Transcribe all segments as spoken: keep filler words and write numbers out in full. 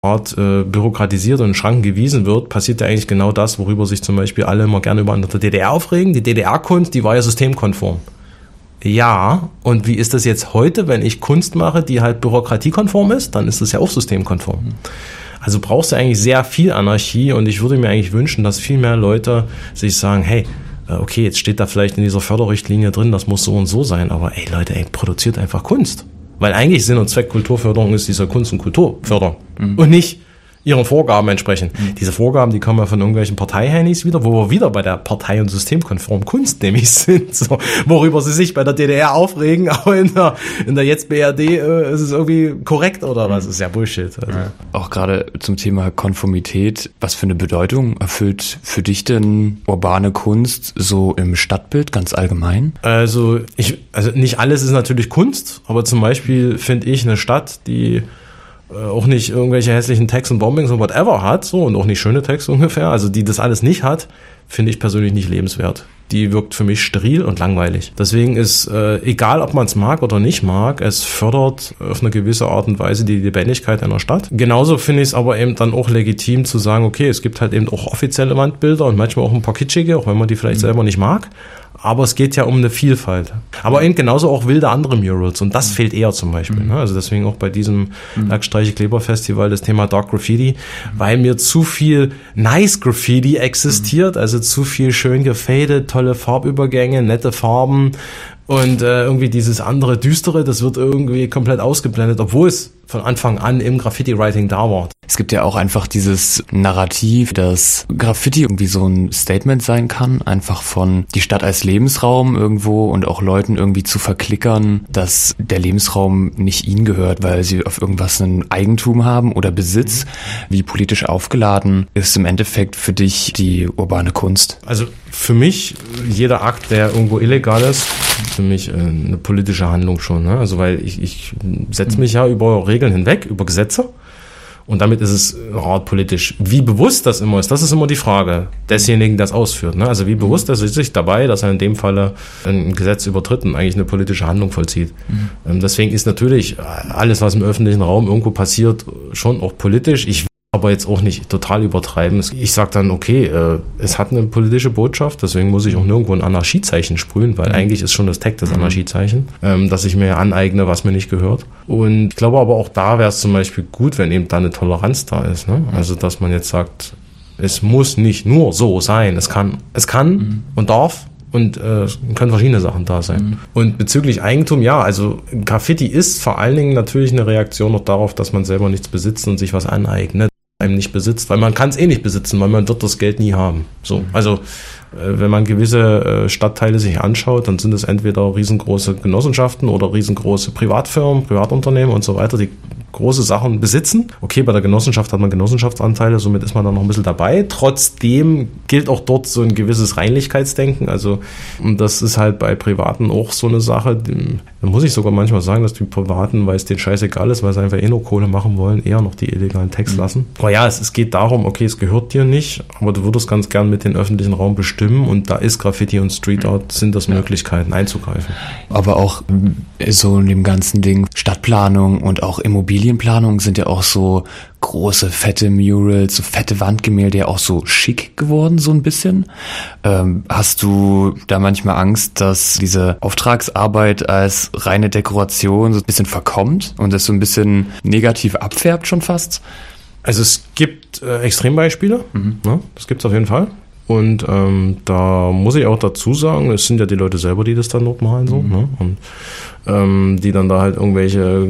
Art äh, bürokratisiert und in Schranken gewiesen wird, passiert ja eigentlich genau das, worüber sich zum Beispiel alle immer gerne über der D D R aufregen. Die D D R-Kunst, die war ja systemkonform. Ja, und wie ist das jetzt heute, wenn ich Kunst mache, die halt bürokratiekonform ist? Dann ist das ja auch systemkonform. Also brauchst du eigentlich sehr viel Anarchie und ich würde mir eigentlich wünschen, dass viel mehr Leute sich sagen, hey, okay, jetzt steht da vielleicht in dieser Förderrichtlinie drin, das muss so und so sein, aber ey Leute, ey, produziert einfach Kunst. Weil eigentlich Sinn und Zweck Kulturförderung ist dieser Kunst- und Kulturförderung mhm. und nicht ihren Vorgaben entsprechen. Mhm. Diese Vorgaben, die kommen ja von irgendwelchen Parteihennis wieder, wo wir wieder bei der partei- und systemkonformen Kunst nämlich sind, so, worüber sie sich bei der D D R aufregen, aber in der, in der jetzt B R D äh, ist es irgendwie korrekt oder was? Das ist ja Bullshit. Also. Ja. Auch gerade zum Thema Konformität, was für eine Bedeutung erfüllt für dich denn urbane Kunst so im Stadtbild ganz allgemein? Also ich, also nicht alles ist natürlich Kunst, aber zum Beispiel finde ich eine Stadt, die auch nicht irgendwelche hässlichen Tags und Bombings und whatever hat, so, und auch nicht schöne Tags ungefähr, also die das alles nicht hat, finde ich persönlich nicht lebenswert. Die wirkt für mich steril und langweilig. Deswegen ist, äh, egal ob man es mag oder nicht mag, es fördert auf eine gewisse Art und Weise die Lebendigkeit einer Stadt. Genauso finde ich es aber eben dann auch legitim zu sagen, okay, es gibt halt eben auch offizielle Wandbilder und manchmal auch ein paar kitschige, auch wenn man die vielleicht mhm. selber nicht mag. Aber es geht ja um eine Vielfalt. Aber eben genauso auch wilde andere Murals. Und das mhm. fehlt eher zum Beispiel. Mhm. Ne? Also deswegen auch bei diesem mhm. Lackstreiche-Kleber-Festival das Thema Dark Graffiti, mhm. weil mir zu viel Nice Graffiti existiert. Mhm. Also zu viel schön gefadet, tolle Farbübergänge, nette Farben. Und äh, irgendwie dieses andere Düstere, das wird irgendwie komplett ausgeblendet, obwohl es von Anfang an im Graffiti-Writing da war. Es gibt ja auch einfach dieses Narrativ, dass Graffiti irgendwie so ein Statement sein kann, einfach von die Stadt als Lebensraum irgendwo und auch Leuten irgendwie zu verklickern, dass der Lebensraum nicht ihnen gehört, weil sie auf irgendwas ein Eigentum haben oder Besitz. Wie politisch aufgeladen ist im Endeffekt für dich die urbane Kunst? Also für mich, jeder Akt, der irgendwo illegal ist, für mich äh, eine politische Handlung schon. Ne? Also weil ich, ich setze mich ja über Regeln hinweg, über Gesetze. Und damit ist es eine Art politisch. Wie bewusst das immer ist, das ist immer die Frage desjenigen, der es ausführt. Ne? Also wie bewusst er sich dabei, dass er in dem Falle ein Gesetz übertritt und eigentlich eine politische Handlung vollzieht. Mhm. Deswegen ist natürlich alles, was im öffentlichen Raum irgendwo passiert, schon auch politisch. Ich aber jetzt auch nicht total übertreiben. Ich sage dann, okay, äh, es hat eine politische Botschaft, deswegen muss ich auch nirgendwo ein Anarchiezeichen sprühen, weil mhm. eigentlich ist schon das Tag das Anarchiezeichen, ähm, dass ich mir aneigne, was mir nicht gehört. Und ich glaube aber auch da wäre es zum Beispiel gut, wenn eben da eine Toleranz da ist. Ne? Also, dass man jetzt sagt, es muss nicht nur so sein. Es kann, es kann mhm. und darf. Und äh, können verschiedene Sachen da sein. Mhm. Und bezüglich Eigentum, ja, also Graffiti ist vor allen Dingen natürlich eine Reaktion noch darauf, dass man selber nichts besitzt und sich was aneignet, einem nicht besitzt, weil man kann es eh nicht besitzen, weil man wird das Geld nie haben. So, also äh, wenn man gewisse äh, Stadtteile sich anschaut, dann sind es entweder riesengroße Genossenschaften oder riesengroße Privatfirmen, Privatunternehmen und so weiter, die große Sachen besitzen. Okay, bei der Genossenschaft hat man Genossenschaftsanteile, somit ist man dann noch ein bisschen dabei. Trotzdem gilt auch dort so ein gewisses Reinlichkeitsdenken. Also, und das ist halt bei Privaten auch so eine Sache. Da muss ich sogar manchmal sagen, dass die Privaten, weil es denen scheißegal ist, weil sie einfach eh nur Kohle machen wollen, eher noch die illegalen Tags lassen. Aber ja, es, es geht darum, okay, es gehört dir nicht, aber du würdest ganz gern mit dem öffentlichen Raum bestimmen und da ist Graffiti und Street Art, sind das Möglichkeiten einzugreifen. Aber auch so in dem ganzen Ding Stadtplanung und auch Immobilienplanung sind ja auch so große, fette Murals, so fette Wandgemälde ja auch so schick geworden, so ein bisschen. Ähm, hast du da manchmal Angst, dass diese Auftragsarbeit als reine Dekoration so ein bisschen verkommt und das so ein bisschen negativ abfärbt schon fast? Also es gibt äh, Extrembeispiele, mhm. ne? Das gibt es auf jeden Fall. Und ähm, da muss ich auch dazu sagen, es sind ja die Leute selber, die das dann dort malen, so, mhm. ne? Und ähm, die dann da halt irgendwelche,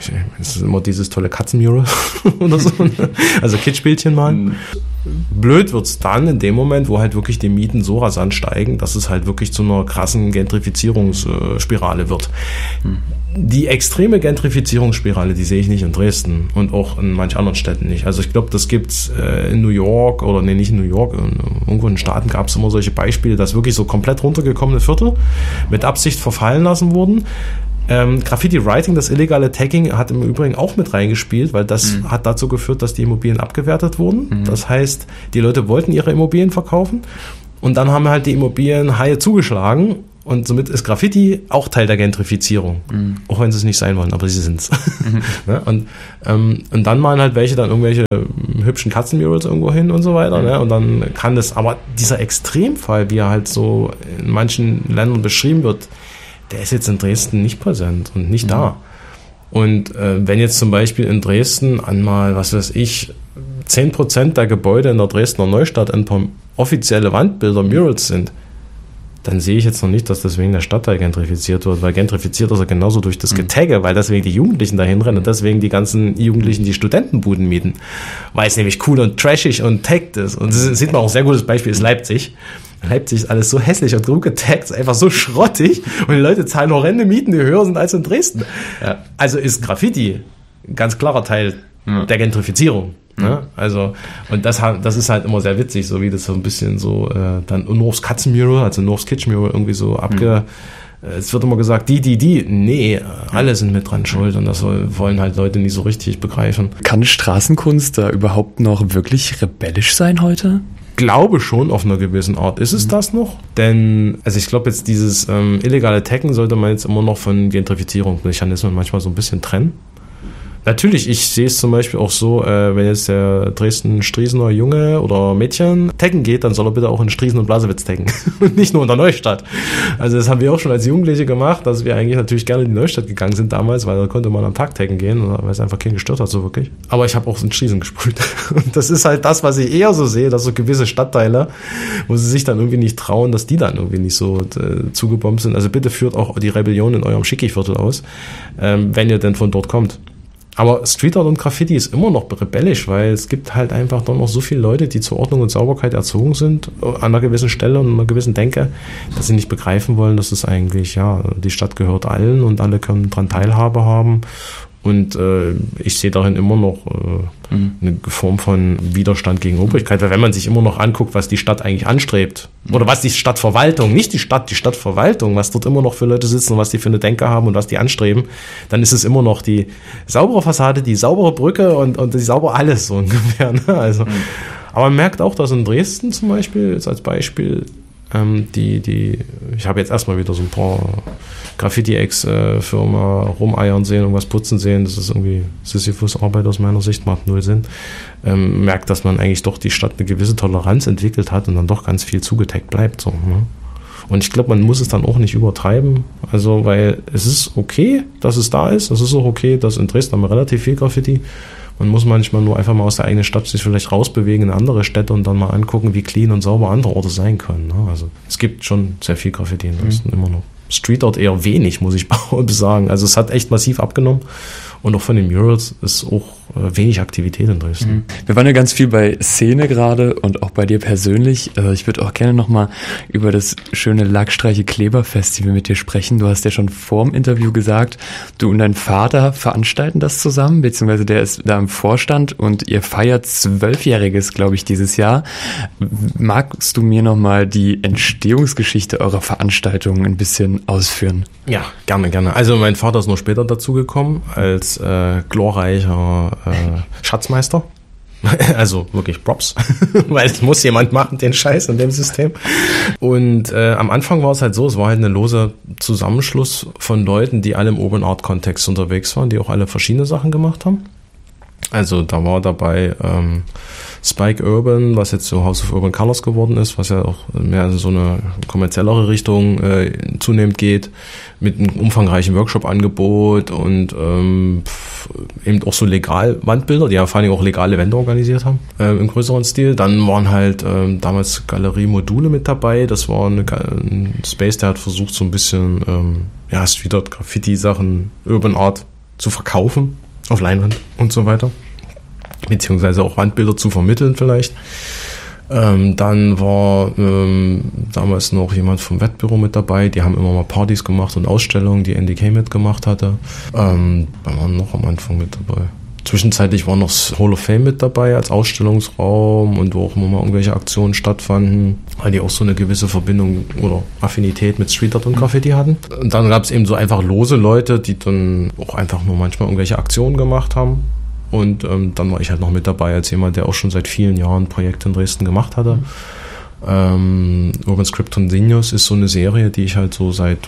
es ist immer dieses tolle Katzenmural oder so, ne? Also Kitschbildchen malen. Mhm. Blöd wird's dann in dem Moment, wo halt wirklich die Mieten so rasant steigen, dass es halt wirklich zu einer krassen Gentrifizierungsspirale wird. Mhm. Die extreme Gentrifizierungsspirale, die sehe ich nicht in Dresden und auch in manch anderen Städten nicht. Also ich glaube, das gibt's äh, in New York oder nee, nicht in New York, in, irgendwo in den Staaten gab es immer solche Beispiele, dass wirklich so komplett runtergekommene Viertel mit Absicht verfallen lassen wurden. Ähm, Graffiti-Writing, das illegale Tagging, hat im Übrigen auch mit reingespielt, weil das mhm. hat dazu geführt, dass die Immobilien abgewertet wurden. Mhm. Das heißt, die Leute wollten ihre Immobilien verkaufen und dann haben halt die Immobilienhaie zugeschlagen und somit ist Graffiti auch Teil der Gentrifizierung. Mhm. Auch wenn sie es nicht sein wollen, aber sie sind es. Mhm. Ne? Und, ähm, und dann malen halt welche dann irgendwelche hübschen Katzenmurals irgendwo hin und so weiter. Mhm. Ne? Und dann kann das, aber dieser Extremfall, wie er halt so in manchen Ländern beschrieben wird, der ist jetzt in Dresden nicht präsent und nicht mhm. da. Und äh, wenn jetzt zum Beispiel in Dresden einmal, was weiß ich, zehn Prozent der Gebäude in der Dresdner Neustadt ein paar offizielle Wandbilder, Murals sind, dann sehe ich jetzt noch nicht, dass deswegen der Stadtteil gentrifiziert wird, weil gentrifiziert ist er genauso durch das Getagge, weil deswegen die Jugendlichen dahin rennen und deswegen die ganzen Jugendlichen die Studentenbuden mieten, weil es nämlich cool und trashig und tagged ist. Und das sieht man auch, ein sehr gutes Beispiel ist Leipzig. Leipzig ist alles so hässlich und gut getaggt, einfach so schrottig und die Leute zahlen horrende Mieten, die höher sind als in Dresden. Ja. Also ist Graffiti ein ganz klarer Teil ja. der Gentrifizierung. Ne? Also, und das, das ist halt immer sehr witzig, so wie das so ein bisschen so, äh, dann nur aufs Katzenmural, also nur aufs Kitschmural irgendwie so abge, mhm. äh, es wird immer gesagt, die, die, die, nee, alle sind mit dran schuld und das soll, wollen halt Leute nie so richtig begreifen. Kann Straßenkunst da überhaupt noch wirklich rebellisch sein heute? Glaube schon auf einer gewissen Art. Ist es mhm. das noch? Denn, also ich glaube jetzt dieses ähm, illegale Taggen sollte man jetzt immer noch von Gentrifizierungsmechanismen manchmal so ein bisschen trennen. Natürlich, ich sehe es zum Beispiel auch so, äh, wenn jetzt der Dresden-Striesener Junge oder Mädchen taggen geht, dann soll er bitte auch in Striesen und Blasewitz taggen und nicht nur in der Neustadt. Also das haben wir auch schon als Jugendliche gemacht, dass wir eigentlich natürlich gerne in die Neustadt gegangen sind damals, weil da konnte man am Tag taggen gehen, weil es einfach keinen gestört hat so wirklich. Aber ich habe auch in Striesen gesprüht. Und das ist halt das, was ich eher so sehe, dass so gewisse Stadtteile, wo sie sich dann irgendwie nicht trauen, dass die dann irgendwie nicht so äh, zugebombt sind. Also bitte führt auch die Rebellion in eurem Schicki-Viertel aus, ähm, wenn ihr denn von dort kommt. Aber Street Art und Graffiti ist immer noch rebellisch, weil es gibt halt einfach dann noch so viele Leute, die zur Ordnung und Sauberkeit erzogen sind, an einer gewissen Stelle und einer gewissen Denke, dass sie nicht begreifen wollen, dass es eigentlich, ja, die Stadt gehört allen und alle können dran Teilhabe haben. Und äh, ich sehe darin immer noch äh, mhm. eine Form von Widerstand gegen Obrigkeit, weil wenn man sich immer noch anguckt, was die Stadt eigentlich anstrebt, oder was die Stadtverwaltung, nicht die Stadt, die Stadtverwaltung, was dort immer noch für Leute sitzen und was die für eine Denke haben und was die anstreben, dann ist es immer noch die saubere Fassade, die saubere Brücke und, und die saubere alles so ungefähr. Ne? Also, mhm. Aber man merkt auch, dass in Dresden zum Beispiel, jetzt als Beispiel, ähm, die, die, ich habe jetzt erstmal wieder so ein paar Graffiti-Ex-Firma rumeiern sehen, irgendwas putzen sehen, das ist irgendwie Sisyphus-Arbeit aus meiner Sicht, macht null Sinn. Ähm, merkt, dass man eigentlich doch die Stadt eine gewisse Toleranz entwickelt hat und dann doch ganz viel zugetaggt bleibt. So, ne? Und ich glaube, man muss es dann auch nicht übertreiben, also weil es ist okay, dass es da ist, es ist auch okay, dass in Dresden haben wir relativ viel Graffiti. Man muss manchmal nur einfach mal aus der eigenen Stadt sich vielleicht rausbewegen in andere Städte und dann mal angucken, wie clean und sauber andere Orte sein können. Ne? Also es gibt schon sehr viel Graffiti in Dresden mhm. immer noch. Street Art eher wenig, muss ich sagen. Also es hat echt massiv abgenommen. Und auch von den Murals ist auch äh, wenig Aktivität in Dresden. Mhm. Wir waren ja ganz viel bei Szene gerade und auch bei dir persönlich. Äh, ich würde auch gerne nochmal über das schöne Lackstreiche-Kleber-Festival mit dir sprechen. Du hast ja schon vor dem Interview gesagt, du und dein Vater veranstalten das zusammen, beziehungsweise der ist da im Vorstand und ihr feiert Zwölfjähriges, glaube ich, dieses Jahr. Magst du mir nochmal die Entstehungsgeschichte eurer Veranstaltung ein bisschen ausführen? Ja, gerne, gerne. Also mein Vater ist nur später dazugekommen als äh, glorreicher äh, Schatzmeister. Also wirklich Props, weil es muss jemand machen, den Scheiß in dem System. Und äh, am Anfang war es halt so, es war halt eine lose Zusammenschluss von Leuten, die alle im Urban Art Kontext unterwegs waren, die auch alle verschiedene Sachen gemacht haben. Also da war dabei ähm, Spike Urban, was jetzt so House of Urban Colors geworden ist, was ja auch mehr in so eine kommerziellere Richtung äh, zunehmend geht, mit einem umfangreichen Workshop-Angebot und ähm, eben auch so legal Wandbilder, die ja vor allem auch legale Events organisiert haben, äh, im größeren Stil. Dann waren halt ähm, damals Galerie-Module mit dabei, das war eine, ein Space, der hat versucht so ein bisschen ähm, ja, Street Art, Graffiti-Sachen, Urban Art zu verkaufen auf Leinwand und so weiter, beziehungsweise auch Wandbilder zu vermitteln vielleicht. Ähm, dann war ähm, damals noch jemand vom Wettbüro mit dabei, die haben immer mal Partys gemacht und Ausstellungen, die N D K mitgemacht hatte. Ähm, da waren noch am Anfang mit dabei. Zwischenzeitlich war noch das Hall of Fame mit dabei als Ausstellungsraum und wo auch immer mal irgendwelche Aktionen stattfanden, weil die auch so eine gewisse Verbindung oder Affinität mit Street Art und Graffiti hatten. Und dann gab es eben so einfach lose Leute, die dann auch einfach nur manchmal irgendwelche Aktionen gemacht haben. Und ähm, dann war ich halt noch mit dabei als jemand, der auch schon seit vielen Jahren Projekte in Dresden gemacht hatte. Ähm, Urban Script Continuous ist so eine Serie, die ich halt so seit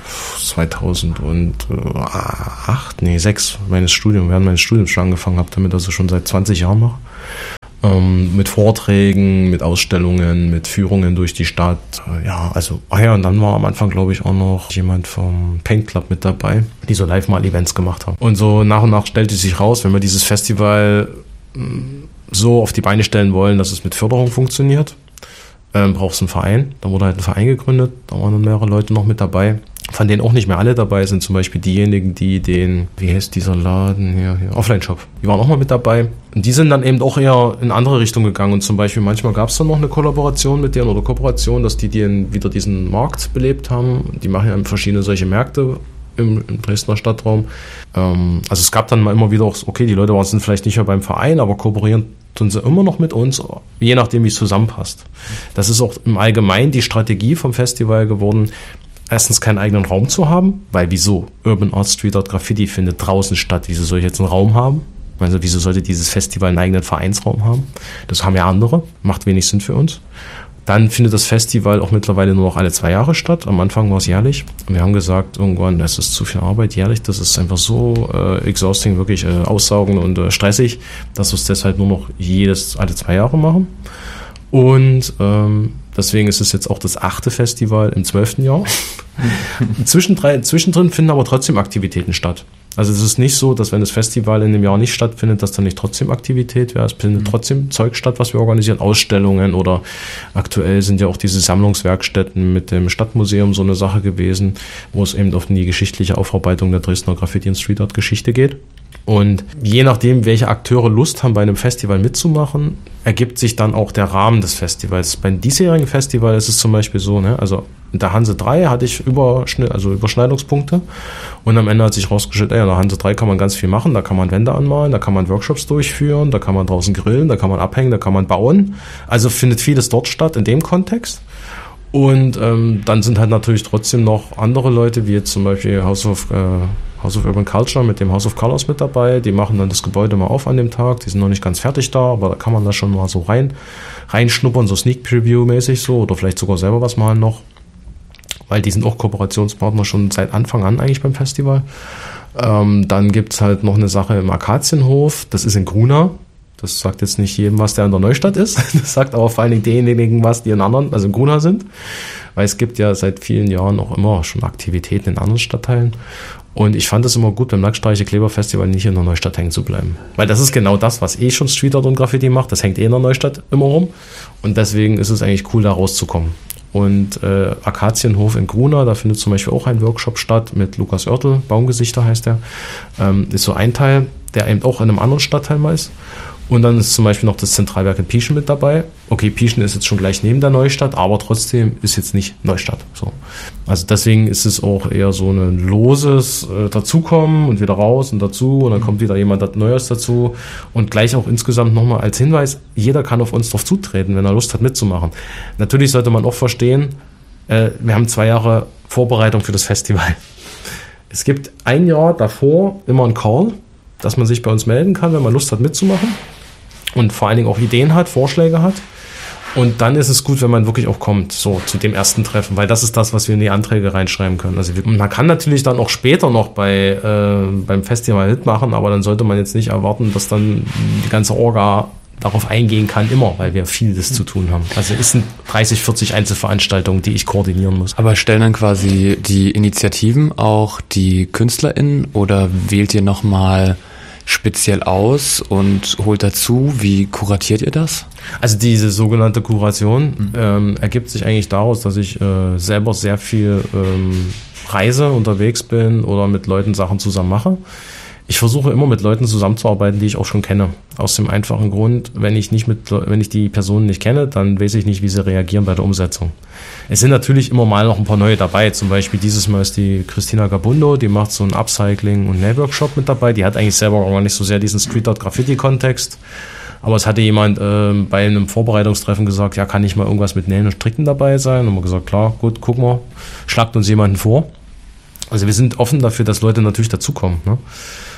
zweitausendacht, nee, sechs meines Studiums, während meines Studiums schon angefangen habe, damit also schon seit zwanzig Jahren mache. Ähm, mit Vorträgen, mit Ausstellungen, mit Führungen durch die Stadt. Äh, ja, also, ah ja, und dann war am Anfang, glaube ich, auch noch jemand vom Paint Club mit dabei, die so live mal Events gemacht haben. Und so nach und nach stellte sich raus, wenn wir dieses Festival mh, so auf die Beine stellen wollen, dass es mit Förderung funktioniert, ähm, braucht es einen Verein. Da wurde halt ein Verein gegründet, da waren dann mehrere Leute noch mit dabei. Von denen auch nicht mehr alle dabei sind, zum Beispiel diejenigen, die den, wie heißt dieser Laden hier, hier Offline-Shop, die waren auch mal mit dabei. Und die sind dann eben auch eher in andere Richtung gegangen. Und zum Beispiel manchmal gab es dann noch eine Kollaboration mit denen oder Kooperation, dass die, die wieder diesen Markt belebt haben. Die machen ja verschiedene solche Märkte im, im Dresdner Stadtraum. Ähm, also es gab dann mal immer wieder auch, okay, die Leute waren sind vielleicht nicht mehr beim Verein, aber kooperieren tun sie immer noch mit uns, je nachdem, wie es zusammenpasst. Das ist auch im Allgemeinen die Strategie vom Festival geworden, erstens keinen eigenen Raum zu haben, weil wieso? Urban Art, Street Art, Graffiti findet draußen statt. Wieso soll ich jetzt einen Raum haben? Also wieso sollte dieses Festival einen eigenen Vereinsraum haben? Das haben ja andere, macht wenig Sinn für uns. Dann findet das Festival auch mittlerweile nur noch alle zwei Jahre statt. Am Anfang war es jährlich. Und wir haben gesagt, irgendwann, das ist zu viel Arbeit jährlich. Das ist einfach so äh, exhausting, wirklich äh, aussaugend und äh, stressig, dass wir es deshalb nur noch jedes, alle zwei Jahre machen. Und ähm, deswegen ist es jetzt auch das achte Festival im zwölften Jahr. Zwischendrin, zwischendrin finden aber trotzdem Aktivitäten statt. Also es ist nicht so, dass wenn das Festival in dem Jahr nicht stattfindet, dass dann nicht trotzdem Aktivität wäre. Es findet trotzdem Zeug statt, was wir organisieren, Ausstellungen oder aktuell sind ja auch diese Sammlungswerkstätten mit dem Stadtmuseum so eine Sache gewesen, wo es eben auf die geschichtliche Aufarbeitung der Dresdner Graffiti- und Street Art Geschichte geht. Und je nachdem, welche Akteure Lust haben, bei einem Festival mitzumachen, ergibt sich dann auch der Rahmen des Festivals. Beim diesjährigen Festival ist es zum Beispiel so, ne, also in der Hanse drei hatte ich Überschnitt, also Überschneidungspunkte und am Ende hat sich rausgestellt, ey, in der Hanse drei kann man ganz viel machen, da kann man Wände anmalen, da kann man Workshops durchführen, da kann man draußen grillen, da kann man abhängen, da kann man bauen. Also findet vieles dort statt in dem Kontext. Und ähm, dann sind halt natürlich trotzdem noch andere Leute, wie jetzt zum Beispiel House of, äh, House of Urban Culture mit dem House of Colors mit dabei. Die machen dann das Gebäude mal auf an dem Tag. Die sind noch nicht ganz fertig da, aber da kann man da schon mal so rein reinschnuppern, so Sneak Preview mäßig so oder vielleicht sogar selber was malen noch. Weil die sind auch Kooperationspartner schon seit Anfang an eigentlich beim Festival. Ähm, dann gibt's halt noch eine Sache im Akazienhof. Das ist in Grunau. Das sagt jetzt nicht jedem was, der in der Neustadt ist. Das sagt aber vor allen Dingen denjenigen was, die in anderen, also in Grunau sind. Weil es gibt ja seit vielen Jahren auch immer schon Aktivitäten in anderen Stadtteilen. Und ich fand es immer gut, beim Nacktstreiche Kleberfestival nicht in der Neustadt hängen zu bleiben. Weil das ist genau das, was eh schon Street Art und Graffiti macht. Das hängt eh in der Neustadt immer rum. Und deswegen ist es eigentlich cool, da rauszukommen. Und äh, Akazienhof in Grunau, da findet zum Beispiel auch ein Workshop statt mit Lukas Oertel, Baumgesichter heißt der. Ähm, ist so ein Teil, der eben auch in einem anderen Stadtteil mal ist. Und dann ist zum Beispiel noch das Zentralwerk in Pieschen mit dabei. Okay, Pieschen ist jetzt schon gleich neben der Neustadt, aber trotzdem ist jetzt nicht Neustadt. So. Also deswegen ist es auch eher so ein loses äh, Dazukommen und wieder raus und dazu und dann kommt wieder jemand Neues dazu. Und gleich auch insgesamt nochmal als Hinweis, jeder kann auf uns drauf zutreten, wenn er Lust hat mitzumachen. Natürlich sollte man auch verstehen, äh, wir haben zwei Jahre Vorbereitung für das Festival. Es gibt ein Jahr davor immer einen Call, dass man sich bei uns melden kann, wenn man Lust hat mitzumachen. Und vor allen Dingen auch Ideen hat, Vorschläge hat. Und dann ist es gut, wenn man wirklich auch kommt, so zu dem ersten Treffen, weil das ist das, was wir in die Anträge reinschreiben können. Also wir, man kann natürlich dann auch später noch bei äh, beim Festival mitmachen, aber dann sollte man jetzt nicht erwarten, dass dann die ganze Orga darauf eingehen kann, immer, weil wir vieles zu tun haben. Also es sind dreißig, vierzig Einzelveranstaltungen, die ich koordinieren muss. Aber stellen dann quasi die Initiativen auch die KünstlerInnen oder wählt ihr nochmal speziell aus und holt dazu? Wie kuratiert ihr das? Also diese sogenannte Kuration mhm. ähm, ergibt sich eigentlich daraus, dass ich äh, selber sehr viel ähm, reise, unterwegs bin oder mit Leuten Sachen zusammen mache. Ich versuche immer mit Leuten zusammenzuarbeiten, die ich auch schon kenne. Aus dem einfachen Grund, wenn ich nicht mit, wenn ich die Personen nicht kenne, dann weiß ich nicht, wie sie reagieren bei der Umsetzung. Es sind natürlich immer mal noch ein paar neue dabei. Zum Beispiel dieses Mal ist die Christina Gabundo, die macht so einen Upcycling- und Nähworkshop mit dabei. Die hat eigentlich selber auch gar nicht so sehr diesen Street-Art-Graffiti-Kontext. Aber es hatte jemand äh, bei einem Vorbereitungstreffen gesagt, ja, kann nicht mal irgendwas mit Nähen und Stricken dabei sein? Und wir gesagt, klar, gut, gucken wir, schlagt uns jemanden vor. Also wir sind offen dafür, dass Leute natürlich dazukommen, ne?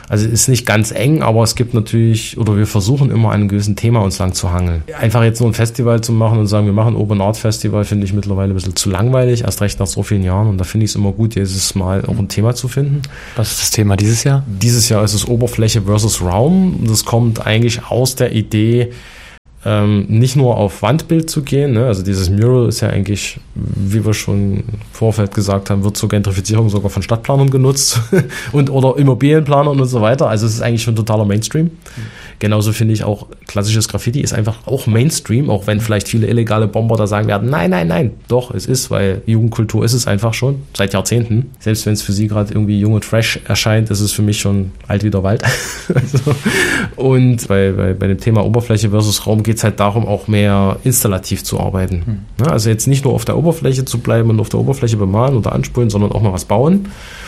Also ist nicht ganz eng, aber es gibt natürlich, oder wir versuchen immer an einem gewissen Thema uns lang zu hangeln. Einfach jetzt nur ein Festival zu machen und sagen, wir machen ein Open Art Festival, finde ich mittlerweile ein bisschen zu langweilig, erst recht nach so vielen Jahren. Und da finde ich es immer gut, jedes Mal auch ein Thema zu finden. Was ist das Thema dieses Jahr? Dieses Jahr ist es Oberfläche versus Raum. Das kommt eigentlich aus der Idee, Ähm, nicht nur auf Wandbild zu gehen, ne? Also dieses Mural ist ja eigentlich, wie wir schon im Vorfeld gesagt haben, wird zur Gentrifizierung sogar von Stadtplanern genutzt und oder Immobilienplanern und so weiter. Also es ist eigentlich schon totaler Mainstream. Mhm. Genauso finde ich auch, klassisches Graffiti ist einfach auch Mainstream, auch wenn vielleicht viele illegale Bomber da sagen werden, nein, nein, nein, doch, es ist, weil Jugendkultur ist es einfach schon, seit Jahrzehnten. Selbst wenn es für sie gerade irgendwie jung und fresh erscheint, ist es für mich schon alt wie der Wald. Also, und bei, bei, bei dem Thema Oberfläche versus Raum geht es halt darum, auch mehr installativ zu arbeiten. Hm. Also jetzt nicht nur auf der Oberfläche zu bleiben und auf der Oberfläche bemalen oder ansprühen, sondern auch mal was bauen.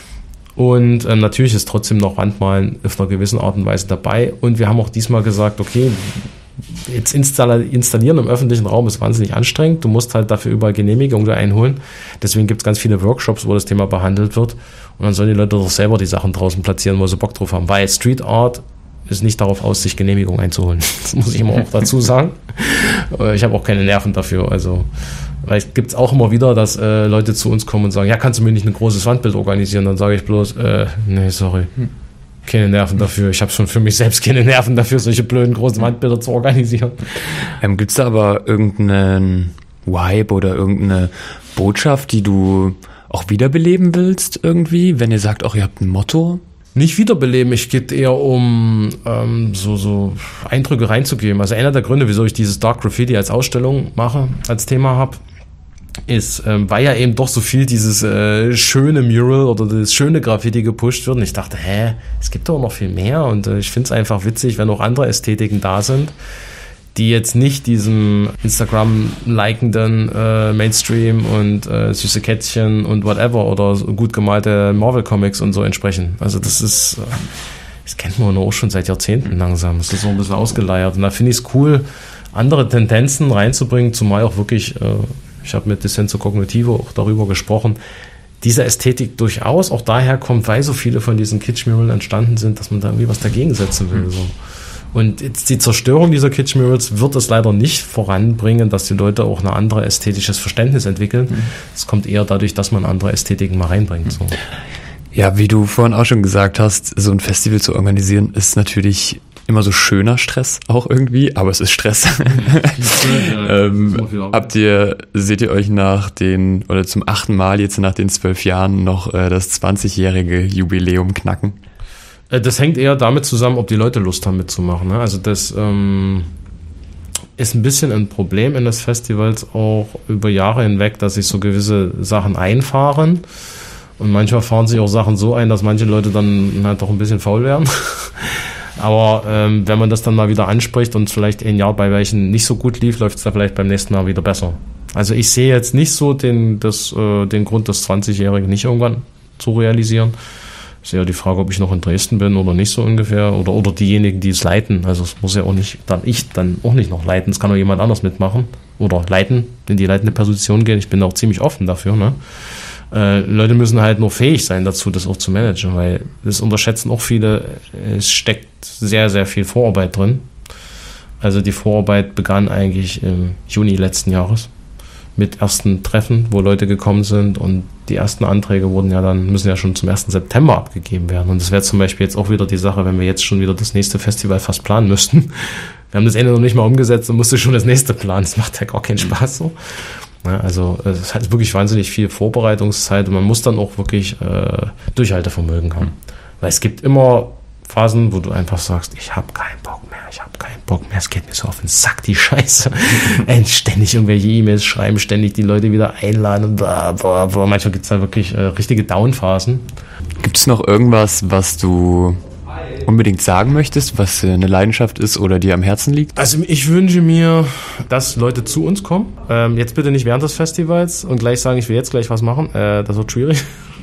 Und ähm, natürlich ist trotzdem noch Wandmalen auf einer gewissen Art und Weise dabei. Und wir haben auch diesmal gesagt, okay, jetzt installieren im öffentlichen Raum ist wahnsinnig anstrengend. Du musst halt dafür überall Genehmigungen einholen. Deswegen gibt es ganz viele Workshops, wo das Thema behandelt wird. Und dann sollen die Leute doch selber die Sachen draußen platzieren, wo sie Bock drauf haben. Weil Street Art ist nicht darauf aus, sich Genehmigungen einzuholen. Das muss ich immer auch dazu sagen. Ich habe auch keine Nerven dafür. Also weil es gibt auch immer wieder, dass äh, Leute zu uns kommen und sagen, ja, kannst du mir nicht ein großes Wandbild organisieren? Dann sage ich bloß, äh, nee, sorry, keine Nerven dafür. Ich habe schon für mich selbst keine Nerven dafür, solche blöden großen Wandbilder zu organisieren. Ähm, gibt es da aber irgendeinen Vibe oder irgendeine Botschaft, die du auch wiederbeleben willst irgendwie, wenn ihr sagt, auch ihr habt ein Motto? Nicht wiederbeleben, es geht eher um ähm, so, so Eindrücke reinzugeben. Also einer der Gründe, wieso ich dieses Dark Graffiti als Ausstellung mache, als Thema habe, ist, ähm, weil ja eben doch so viel dieses äh, schöne Mural oder das schöne Graffiti gepusht wird. Und ich dachte, hä, es gibt doch noch viel mehr. Und äh, ich finde es einfach witzig, wenn auch andere Ästhetiken da sind, die jetzt nicht diesem Instagram-likenden äh, Mainstream und äh, süße Kätzchen und whatever oder so gut gemalte Marvel-Comics und so entsprechen. Also das ist, äh, das kennt man auch schon seit Jahrzehnten langsam. Das ist so ein bisschen ausgeleiert. Und da finde ich es cool, andere Tendenzen reinzubringen, zumal auch wirklich, äh, ich habe mit Dissenso Cognitivo auch darüber gesprochen, diese Ästhetik durchaus auch daher kommt, weil so viele von diesen Kitsch-Murals entstanden sind, dass man da irgendwie was dagegen setzen will. So. Und jetzt die Zerstörung dieser Kitsch-Murals wird es leider nicht voranbringen, dass die Leute auch ein anderes ästhetisches Verständnis entwickeln. Es mhm. kommt eher dadurch, dass man andere Ästhetiken mal reinbringt. So. Ja, wie du vorhin auch schon gesagt hast, so ein Festival zu organisieren ist natürlich immer so schöner Stress auch irgendwie, aber es ist Stress. ähm, habt ihr, seht ihr euch nach den, oder zum achten Mal jetzt nach den zwölf Jahren noch äh, das zwanzigjährige Jubiläum knacken? Das hängt eher damit zusammen, ob die Leute Lust haben mitzumachen. Ne? Also das ähm, ist ein bisschen ein Problem in des Festivals auch über Jahre hinweg, dass sich so gewisse Sachen einfahren. Und manchmal fahren sich auch Sachen so ein, dass manche Leute dann halt doch ein bisschen faul werden. Aber ähm, wenn man das dann mal wieder anspricht und vielleicht ein Jahr bei welchen nicht so gut lief, läuft es da vielleicht beim nächsten Mal wieder besser. Also ich sehe jetzt nicht so den, das, äh, den Grund, das zwanzigjährige nicht irgendwann zu realisieren. Ich sehe ja die Frage, ob ich noch in Dresden bin oder nicht so ungefähr. Oder, oder diejenigen, die es leiten. Also es muss ja auch nicht, dann ich dann auch nicht noch leiten. Es kann auch jemand anders mitmachen. Oder leiten, in die leitende Position gehen. Ich bin auch ziemlich offen dafür, ne? Äh, Leute müssen halt nur fähig sein dazu, das auch zu managen, weil das unterschätzen auch viele. Es steckt sehr, sehr viel Vorarbeit drin. Also die Vorarbeit begann eigentlich im Juni letzten Jahres mit ersten Treffen, wo Leute gekommen sind, und die ersten Anträge wurden ja dann, müssen ja schon zum ersten September abgegeben werden. Und das wäre zum Beispiel jetzt auch wieder die Sache, wenn wir jetzt schon wieder das nächste Festival fast planen müssten. Wir haben das Ende noch nicht mal umgesetzt und musste schon das nächste planen. Das macht ja gar keinen Spaß so. Ja, also es hat wirklich wahnsinnig viel Vorbereitungszeit und man muss dann auch wirklich äh, Durchhaltevermögen haben. Weil es gibt immer Phasen, wo du einfach sagst, ich habe keinen Bock mehr, ich habe keinen Bock mehr, es geht mir so auf den Sack, die Scheiße. Ständig irgendwelche E-Mails schreiben, ständig die Leute wieder einladen und bla, bla, bla. Manchmal gibt es da wirklich äh, richtige Down-Phasen. Gibt es noch irgendwas, was du unbedingt sagen möchtest, was eine Leidenschaft ist oder dir am Herzen liegt? Also ich wünsche mir, dass Leute zu uns kommen. Ähm, jetzt bitte nicht während des Festivals und gleich sagen, ich will jetzt gleich was machen. Äh, das wird schwierig.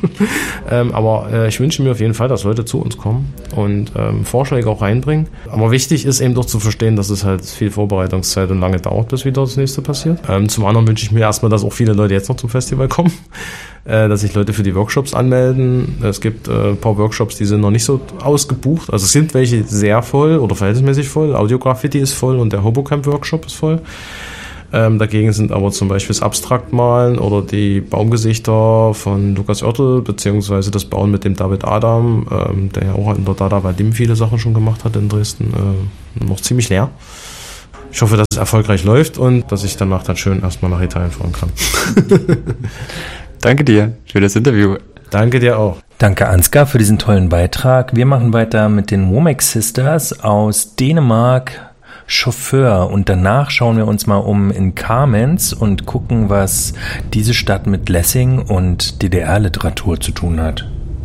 ähm, aber äh, ich wünsche mir auf jeden Fall, dass Leute zu uns kommen und ähm, Vorschläge auch reinbringen. Aber wichtig ist eben doch zu verstehen, dass es halt viel Vorbereitungszeit und lange dauert, bis wieder das nächste passiert. Ähm, zum anderen wünsche ich mir erstmal, dass auch viele Leute jetzt noch zum Festival kommen, äh, dass sich Leute für die Workshops anmelden. Es gibt äh, ein paar Workshops, die sind noch nicht so ausgebucht. Also es sind welche sehr voll oder verhältnismäßig voll. Audio-Graffiti ist voll und der Hobocamp-Workshop ist voll. Ähm, dagegen sind aber zum Beispiel das Abstraktmalen oder die Baumgesichter von Lukas Oertel, beziehungsweise das Bauen mit dem David Adam, ähm, der ja auch in der Dada Vadim viele Sachen schon gemacht hat in Dresden, äh, noch ziemlich leer. Ich hoffe, dass es erfolgreich läuft und dass ich danach dann schön erstmal nach Italien fahren kann. Danke dir für das Interview. Danke dir auch. Danke Ansgar für diesen tollen Beitrag. Wir machen weiter mit den Womack Sisters aus Dänemark. Chauffeur, und danach schauen wir uns mal um in Kamenz und gucken, was diese Stadt mit Lessing und D D R-Literatur zu tun hat.